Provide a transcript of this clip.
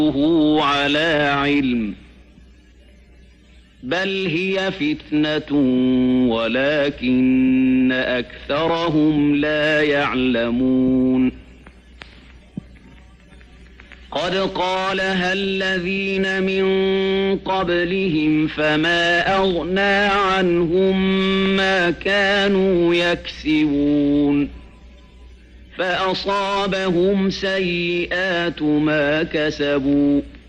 على علم بل هي فتنة ولكن أكثرهم لا يعلمون قد قالها الذين من قبلهم فما أغنى عنهم ما كانوا يكسبون فأصابهم سيئات ما كسبوا